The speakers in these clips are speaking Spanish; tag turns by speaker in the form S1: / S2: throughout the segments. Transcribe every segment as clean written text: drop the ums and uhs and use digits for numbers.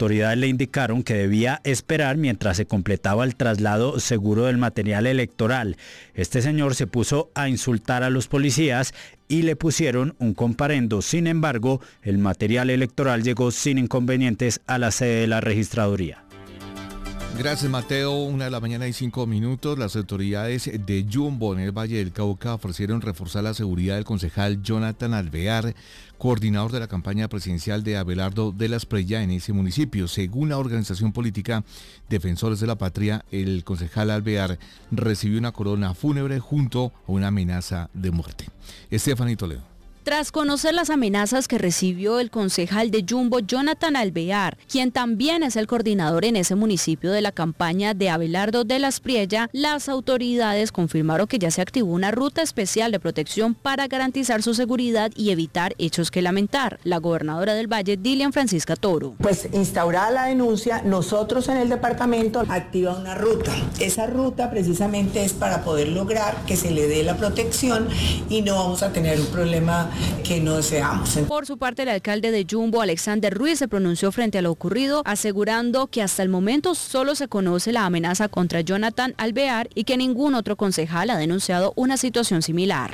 S1: autoridades le indicaron que debía esperar mientras se completaba el traslado seguro del material electoral. Este señor se puso a insultar a los policías y le pusieron un comparendo. Sin embargo, el material electoral llegó sin inconvenientes a la sede de la registraduría.
S2: Gracias, Mateo. 1:05 a.m. Las autoridades de Jumbo en el Valle del Cauca ofrecieron reforzar la seguridad del concejal Jonathan Alvear, coordinador de la campaña presidencial de Abelardo de la Espriella en ese municipio. Según la organización política Defensores de la Patria, el concejal Alvear recibió una corona fúnebre junto a una amenaza de muerte. Estefanía Toledo.
S3: Tras conocer las amenazas que recibió el concejal de Jumbo, Jonathan Alvear, quien también es el coordinador en ese municipio de la campaña de Abelardo de la Espriella, las autoridades confirmaron que ya se activó una ruta especial de protección para garantizar su seguridad y evitar hechos que lamentar. La gobernadora del Valle, Dilian Francisca Toro.
S4: Pues instaurada la denuncia, nosotros en el departamento activa una ruta. Esa ruta precisamente es para poder lograr que se le dé la protección y no vamos a tener un problema que no deseamos.
S3: Por su parte, el alcalde de Jumbo, Alexander Ruiz, se pronunció frente a lo ocurrido, asegurando que hasta el momento solo se conoce la amenaza contra Jonathan Alvear y que ningún otro concejal ha denunciado una situación similar.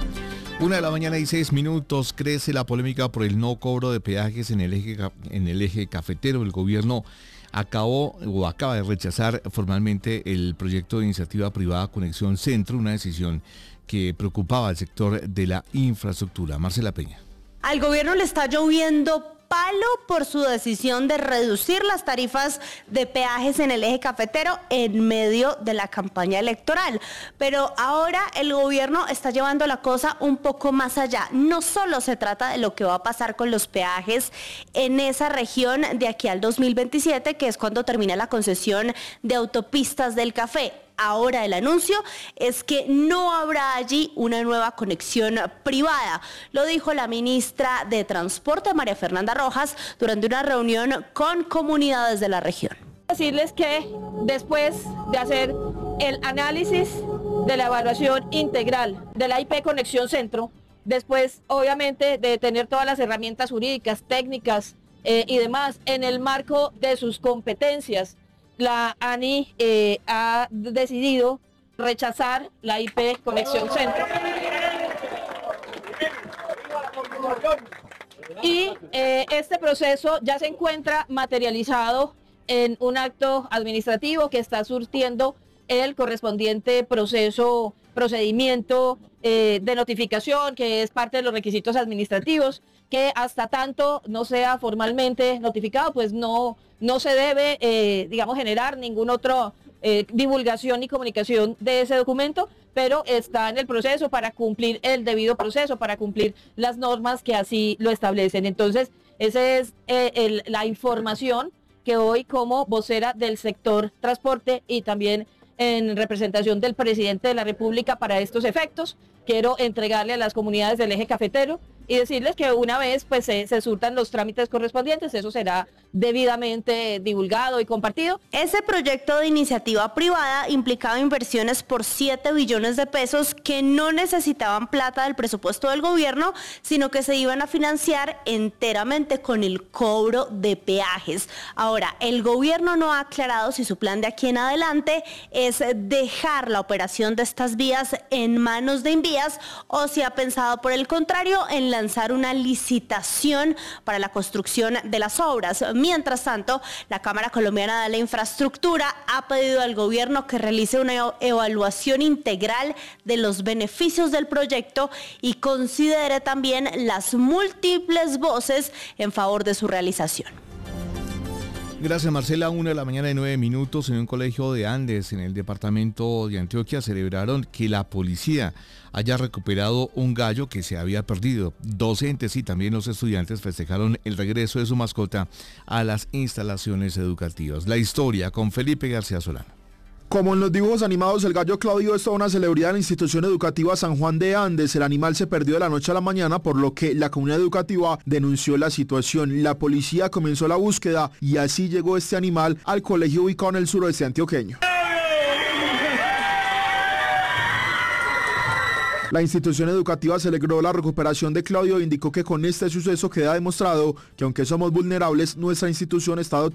S2: 1:06 a.m. Crece la polémica por el no cobro de peajes en el eje cafetero. El gobierno acaba de rechazar formalmente el proyecto de iniciativa privada Conexión Centro, una decisión que preocupaba al sector de la infraestructura. Marcela Peña.
S5: Al gobierno le está lloviendo palo por su decisión de reducir las tarifas de peajes en el eje cafetero en medio de la campaña electoral. Pero ahora el gobierno está llevando la cosa un poco más allá. No solo se trata de lo que va a pasar con los peajes en esa región de aquí al 2027, que es cuando termina la concesión de autopistas del café. Ahora el anuncio es que no habrá allí una nueva conexión privada. Lo dijo la ministra de Transporte, María Fernanda Rojas, durante una reunión con comunidades de la región.
S6: Decirles que después de hacer el análisis de la evaluación integral de la IP Conexión Centro, después obviamente de tener todas las herramientas jurídicas, técnicas y demás en el marco de sus competencias, la ANI ha decidido rechazar la IP Conexión Centro. Y este proceso ya se encuentra materializado en un acto administrativo que está surtiendo el correspondiente procedimiento de notificación, que es parte de los requisitos administrativos, que hasta tanto no sea formalmente notificado, pues no se debe, generar ningún otro divulgación ni comunicación de ese documento, pero está en el proceso para cumplir el debido proceso, para cumplir las normas que así lo establecen. Entonces, esa es la información que hoy, como vocera del sector transporte y también en representación del presidente de la República para estos efectos, quiero entregarle a las comunidades del eje cafetero y decirles que una vez pues se surtan los trámites correspondientes, eso será debidamente divulgado y compartido.
S5: Ese proyecto de iniciativa privada implicaba inversiones por 7 billones de pesos que no necesitaban plata del presupuesto del gobierno, sino que se iban a financiar enteramente con el cobro de peajes. Ahora, el gobierno no ha aclarado si su plan de aquí en adelante es dejar la operación de estas vías en manos de Invías o si ha pensado por el contrario en lanzar una licitación para la construcción de las obras. Mientras tanto, la Cámara Colombiana de la Infraestructura ha pedido al gobierno que realice una evaluación integral de los beneficios del proyecto y considere también las múltiples voces en favor de su realización.
S2: Gracias, Marcela. 1:09 a.m. En un colegio de Andes, en el departamento de Antioquia, celebraron que la policía haya recuperado un gallo que se había perdido. Docentes y también los estudiantes festejaron el regreso de su mascota a las instalaciones educativas. La historia con Felipe García Solano.
S7: Como en los dibujos animados, el gallo Claudio es toda una celebridad en la institución educativa San Juan de Andes. El animal se perdió de la noche a la mañana, por lo que la comunidad educativa denunció la situación. La policía comenzó la búsqueda y así llegó este animal al colegio ubicado en el suroeste antioqueño. La institución educativa celebró la recuperación de Claudio e indicó que con este suceso queda demostrado que aunque somos vulnerables, nuestra institución está